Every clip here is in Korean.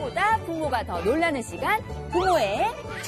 자녀보다 부모가 더 놀라는 시간, 부모의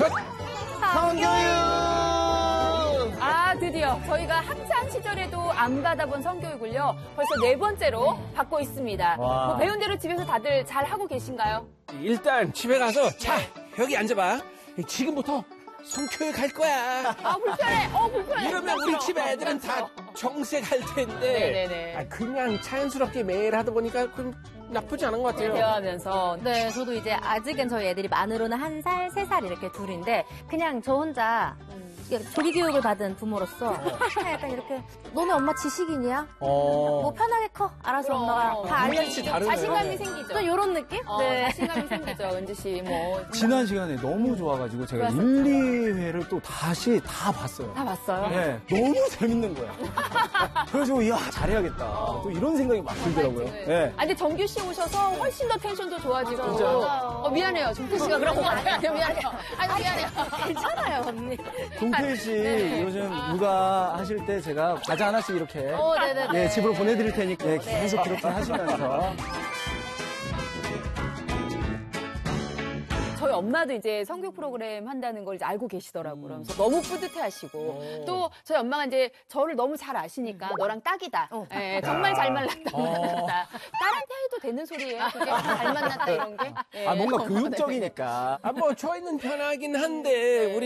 성교육! 아, 드디어 저희가 학창 시절에도 안 받아본 성교육을요, 벌써 4번째로 받고 있습니다. 뭐 배운 대로 집에서 다들 잘 하고 계신가요? 일단 집에 가서 자, 여기 앉아봐. 지금부터 성교육 할 거야. 아, 불편해. 불편해. 이러면 우리 집 애들은 다 정색할 텐데. 네네네. 그냥 자연스럽게 매일 하다 보니까 좀 나쁘지 않은 것 같아요. 대화하면서. 네, 저도 이제 아직은 저희 애들이 만으로는 1살, 3살 이렇게 둘인데 그냥 저 혼자 조기 교육을 받은 부모로서 그냥 약간 이렇게 너네 엄마 지식인이야? 뭐 편하게 커. 알아서 그럼. 엄마가 다 알려주지. 자신감이 생기죠. 또 이런 느낌? 네. 자신감이 생기죠, 은지 씨. 뭐. 지난 시간에 너무 좋아가지고 제가 1, 2회를 또 다시 다 봤어요. 다 봤어요? 네, 너무 재밌는 거야. 그래서 이야 잘해야겠다. 또 이런 생각이 막 들더라고요. 네. 아, 근데 정규 씨 오셔서 훨씬 더 텐션도 좋아지고. 맞아요. 미안해요. 정태 씨가 그런 거 같아요. 미안해요. 아니, 미안해요. 괜찮아요, 언니. 동태 씨 요즘 육아 하실 때 제가 과자 하나씩 이렇게 네네네. 예, 집으로 보내드릴 테니까 예, 계속 그렇게 하시면서. 저희 엄마도 이제 성교육 프로그램 한다는 걸 이제 알고 계시더라고요. 그래서 너무 뿌듯해 하시고. 또 저희 엄마가 이제 저를 너무 잘 아시니까 너랑 딱이다. 예, 정말 잘 만났다. 딸한테 해도 되는 소리예요. 그게 잘 만났다 이런 게. 예. 뭔가 교육적이니까. 뭐 저희는 편하긴 한데 우리